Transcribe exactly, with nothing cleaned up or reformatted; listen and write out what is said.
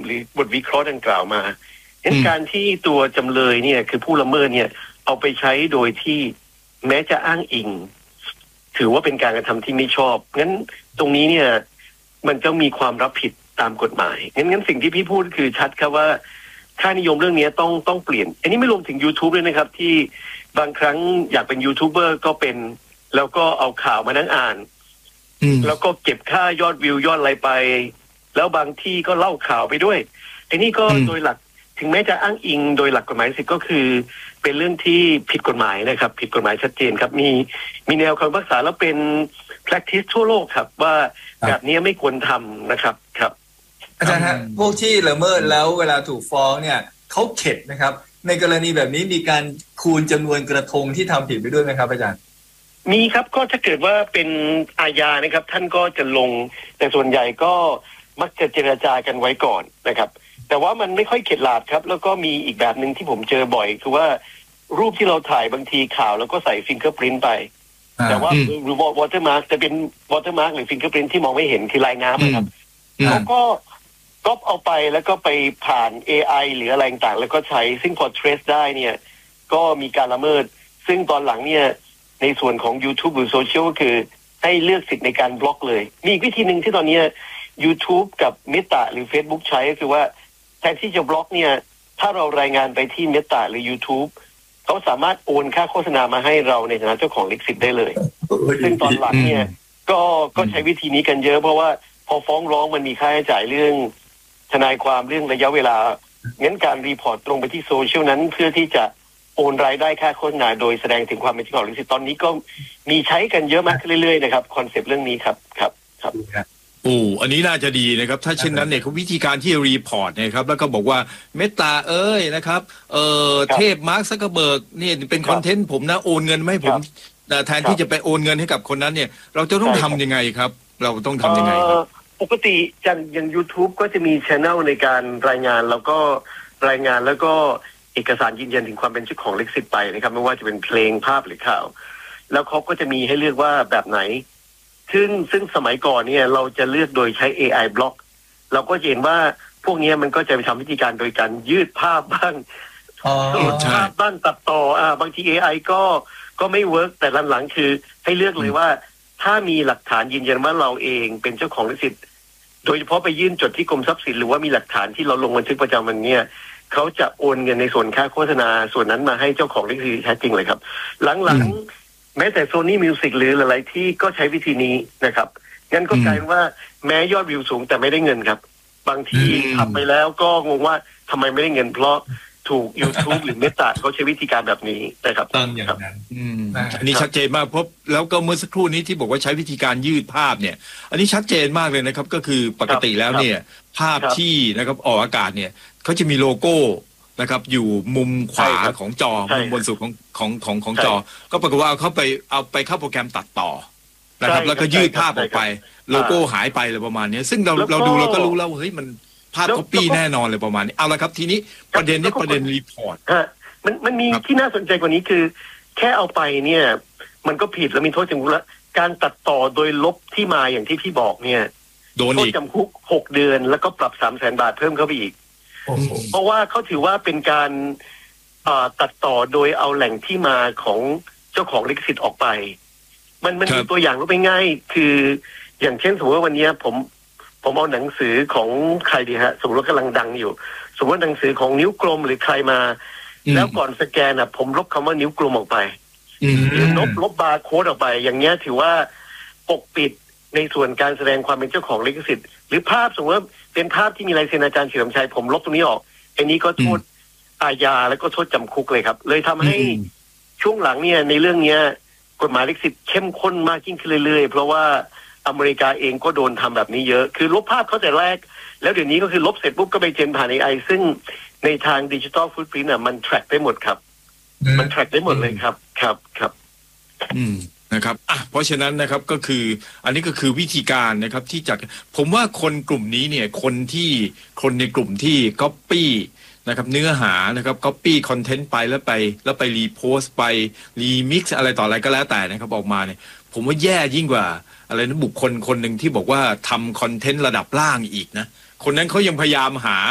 หรือบทวิเคราะห์ดังกล่าวมาเห็นการที่ตัวจำเลยเนี่ยคือผู้ละเมิดเนี่ยเอาไปใช้โดยที่แม้จะอ้างอิงถือว่าเป็นการกระทำที่ไม่ชอบงั้นตรงนี้เนี่ยมันจะมีความรับผิดตามกฎหมายงั้นงั้นสิ่งที่พี่พูดคือชัดครับว่าค่านิยมเรื่องนี้ต้องต้องเปลี่ยนอันนี้ไม่รวมถึง YouTube เลยนะครับที่บางครั้งอยากเป็นยูทูบเบอร์ก็เป็นแล้วก็เอาข่าวมานั่งอ่านแล้วก็เก็บค่ายอดวิวยอดอะไรไปแล้วบางที่ก็เล่าข่าวไปด้วยไอ้นี่ก็โดยหลักถึงแม้จะอ้างอิงโดยหลักกฎหมายสิทธิ์ก็คือเป็นเรื่องที่ผิดกฎหมายนะครับผิดกฎหมายชัดเจนครับมีมีแนวคำพิพากษาแล้วเป็น practice ทั่วโลกครับว่าแบบนี้ไม่ควรทำนะครับครับอาจารย์ฮะพวกที่ละเมิดแล้วเวลาถูกฟ้องเนี่ยเขาเข็ดนะครับในกรณีแบบนี้มีการคูณจำนวนกระทงที่ทำผิดไปด้วยไหมครับอาจารย์มีครับก็ถ้าเกิดว่าเป็นอาญานะครับท่านก็จะลงแต่ส่วนใหญ่ก็มักจะเจรจากันไว้ก่อนนะครับแต่ว่ามันไม่ค่อยเข็ดหลาบครับแล้วก็มีอีกแบบหนึ่งที่ผมเจอบ่อยคือว่ารูปที่เราถ่ายบางทีข่าวแล้วก็ใส่ฟิงเกอร์พรินต์ไปแต่ว่าหรือวอเตอร์มาร์กจะเป็นวอเตอร์มาร์กหรือฟิงเกอร์พรินต์ที่มองไม่เห็นคือลายน้ำนะครับเขาก็ก๊อปเอาไปแล้วก็ไปผ่าน เอ ไอ หรืออะไรต่างๆแล้วก็ใช้ซึ่งพอ trace ได้เนี่ยก็มีการละเมิดซึ่งตอนหลังเนี่ยในส่วนของ YouTube หรือโซเชียลก็คือให้เลือกสิทธิ์ในการบล็อกเลยมีอีกวิธีหนึ่งที่ตอนนี้ YouTube กับ Meta หรือ Facebook ใช้ก็คือว่าแทนที่จะบล็อกเนี่ยถ้าเรารายงานไปที่ Meta หรือ YouTube เขาสามารถโอนค่าโฆษณามาให้เราในฐานะเจ้าของลิขสิทธิ์ได้เลยซึ่งตอนหลังเนี่ยก็ก็ใช้วิธีนี้กันเยอะเพราะว่าพอฟ้องร้องมันมีค่าใช้จ่ายเรื่องทนายความเรื่องระยะเวลางั้นการรีพอร์ตตรงไปที่โซเชียลนั้นเพื่อที่จะโอนรายได้ค่าโฆษณาโดยแสดงถึงความเป็นเจ้าของลิขสิทธิ์ตอนนี้ก็มีใช้กันเยอะมากขึ้นเรื่อยๆนะครับคอนเซปต์เรื่องนี้ครับครับครับโอ้อันนี้น่าจะดีนะครับถ้าเช่นนั้นเนี่ยเขาวิธีการที่รีพอร์ตเนี่ยครับแล้วก็บอกว่าเมตตาเอ้ยนะครับเอ่อเทพมาร์คซักเกอร์เบิร์กนี่เป็นคอนเทนต์ผมนะโอนเงินมาให้ผมแทนที่จะไปโอนเงินให้กับคนนั้นเนี่ยเราจะต้องทำยังไงครับเราต้องทำยังไงครับปกติอย่างอย่าง YouTube ก็จะมี channel ในการรายงานแล้วก็รายงานแล้วก็เอกสารยืนยันถึงความเป็นเจ้าของลิขสิทธิ์ไปนะครับไม่ว่าจะเป็นเพลงภาพหรือข่าวแล้วเขาก็จะมีให้เลือกว่าแบบไหนซึ่งซึ่งสมัยก่อนเนี่ยเราจะเลือกโดยใช้ เอ ไอ บล็อกเราก็เห็นว่าพวกนี้มันก็จะไปทำวิธีการโดยการยืดภาพบ้างโหลดภาพบ้างตัดต่ออ่าบางที เอ ไอ ก็ก็ไม่เวิร์กแต่หลังๆคือให้เลือกเลยว่าถ้ามีหลักฐานยืนยันว่าเราเองเป็นเจ้าของลิขสิทธิ์โดยเฉพาะไปยื่นจดที่กรมทรัพย์สินหรือว่ามีหลักฐานที่เราลงบันทึกประจำวันเนี่ยเขาจะโอนเงินในส่วนค่าโฆษณาส่วนนั้นมาให้เจ้าของลิขสิทธิ์แท้จริงเลยครับหลังๆแม้แต่ Sony Music หรือหลายๆที่ก็ใช้วิธีนี้นะครับงั้นก็กลายว่าแม้ยอดวิวสูงแต่ไม่ได้เงินครับบางทีทำไปแล้วก็งงว่าทำไมไม่ได้เงินเพราะถูก YouTube หรือ Meta เขาใช้วิธีการแบบนี้นะครับต้องอย่างนั้นอันนี้ชัดเจนมากเพราะแล้วก็เมื่อสักครู่นี้ที่บอกว่าใช้วิธีการยืดภาพเนี่ยอันนี้ชัดเจนมากเลยนะครับก็คือปกติแล้วเนี่ยภาพที่นะครับออกอากาศเนี่ยเขาจะมีโลโก้นะครับอยู่มุมขวาของจอมุมบนสุดของของของของจอก็ปรากฏว่าเอาเข้าไปเอาไปเข้าโปรแกรมตัดต่อนะครับแล้วก็ยืดภาพออกไปโลโก้หายไปอะไรประมาณนี้ซึ่งเราเราดูเราก็รู้แล้วเฮ้ยมันภาพก๊อปปี้แน่นอนเลยประมาณนี้เอาละครับทีนี้ประเด็นนี้ประเด็นรีพอร์ตมันมันมีที่น่าสนใจกว่านี้คือแค่เอาไปเนี่ยมันก็ผิดแล้วมีโทษจำคุกแล้วการตัดต่อโดยลบที่มาอย่างที่พี่บอกเนี่ยโดนอีกโทษจำคุกหกเดือนแล้วก็ปรับสามแสนบาทเพิ่มเข้าไปอีกเพราะว่าเขาถือว่าเป็นการตัดต่อโดยเอาแหล่งที่มาของเจ้าของลิขสิทธิ์ออกไปมันมันมีตัวอย่างรูปง่ายๆคืออย่างเช่นสมมติว่าวันนี้ผมผมเอาหนังสือของใครดีฮะสมมติว่ากำลังดังอยู่สมมติหนังสือของนิ้วกลมหรือใครมาแล้วก่อนสแกนอ่ะผมลบคำว่านิ้วกลมออกไปหรือลบลบบาร์โค้ดออกไปอย่างเงี้ยถือว่าปกปิดในส่วนการแสดงความเป็นเจ้าของลิขสิทธิ์หรือภาพสมมติว่าเป็นภาพที่มีลายเซ็นอาจารย์เฉลิมชัยผมลบตรงนี้ออกอันนี้ก็โทษอาญาแล้วก็โทษจำคุกเลยครับเลยทำให้ช่วงหลังเนี่ยในเรื่องเนี้ยกฎหมายลิขสิทธิ์เข้มข้นมากยิ่งขึ้นเรื่อยๆเพราะว่าอเมริกาเองก็โดนทำแบบนี้เยอะคือลบภาพเขาแต่แรกแล้วเดี๋ยวนี้ก็คือลบเสร็จปุ๊บก็ไปเจนผ่าน เอ ไอ ซึ่งในทางดิจิทัลฟุตพริ้นท์อ่ะมัน track ได้หมดครับมัน track ได้หมดเลยครับครับครับอืมนะครับอ่ะเพราะฉะนั้นนะครับก็คืออันนี้ก็คือวิธีการนะครับที่จัดผมว่าคนกลุ่มนี้เนี่ยคนที่คนในกลุ่มที่ copy นะครับเนื้อหานะครับ copy content ไปแล้วไปแล้วไปรีโพสต์ไป remix อะไรต่ออะไรก็แล้วแต่นะครับออกมาเนี่ยผมว่าแย่ยิ่งกว่าอะไรนะบุคคลคนหนึ่งที่บอกว่าทำคอนเทนต์ระดับล่างอีกนะคนนั้นเขายังพยายามหา